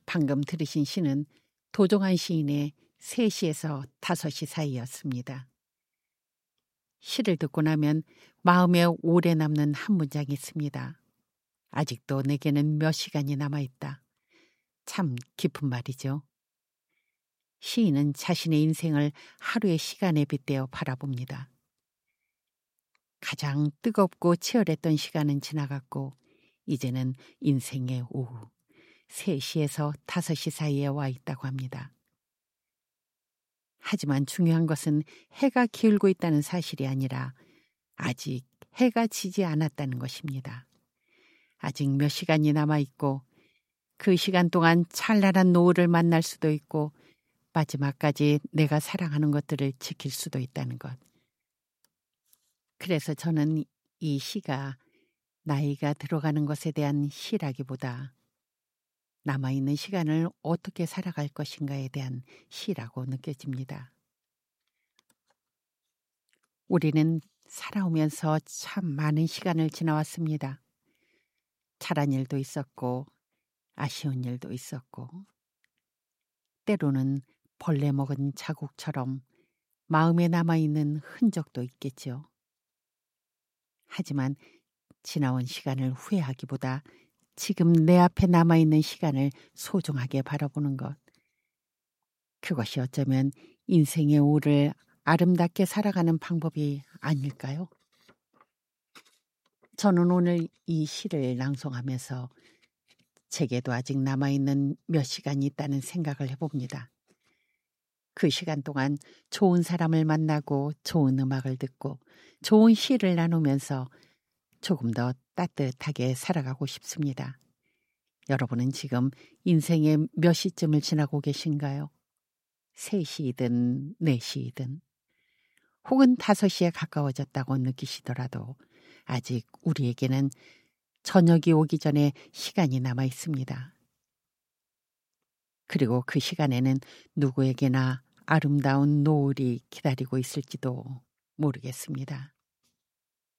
방금 들으신 시는 도종환 시인의 3시에서 5시 사이였습니다. 시를 듣고 나면 마음에 오래 남는 한 문장이 있습니다. 아직도 내게는 몇 시간이 남아있다. 참 깊은 말이죠. 시인은 자신의 인생을 하루의 시간에 빗대어 바라봅니다. 가장 뜨겁고 치열했던 시간은 지나갔고 이제는 인생의 오후 3시에서 5시 사이에 와 있다고 합니다. 하지만 중요한 것은 해가 기울고 있다는 사실이 아니라 아직 해가 지지 않았다는 것입니다. 아직 몇 시간이 남아있고 그 시간 동안 찬란한 노을을 만날 수도 있고 마지막까지 내가 사랑하는 것들을 지킬 수도 있다는 것. 그래서 저는 이 시가 나이가 들어가는 것에 대한 시라기보다 남아있는 시간을 어떻게 살아갈 것인가에 대한 시라고 느껴집니다. 우리는 살아오면서 참 많은 시간을 지나왔습니다. 잘한 일도 있었고 아쉬운 일도 있었고 때로는 벌레 먹은 자국처럼 마음에 남아있는 흔적도 있겠죠. 하지만 지나온 시간을 후회하기보다 지금 내 앞에 남아있는 시간을 소중하게 바라보는 것. 그것이 어쩌면 인생의 오를 아름답게 살아가는 방법이 아닐까요? 저는 오늘 이 시를 낭송하면서 제게도 아직 남아있는 몇 시간이 있다는 생각을 해봅니다. 그 시간 동안 좋은 사람을 만나고 좋은 음악을 듣고 좋은 시를 나누면서 조금 더 따뜻하게 살아가고 싶습니다. 여러분은 지금 인생의 몇 시쯤을 지나고 계신가요? 3시이든 4시이든 혹은 5시에 가까워졌다고 느끼시더라도 아직 우리에게는 저녁이 오기 전에 시간이 남아 있습니다. 그리고 그 시간에는 누구에게나 아름다운 노을이 기다리고 있을지도 모르겠습니다.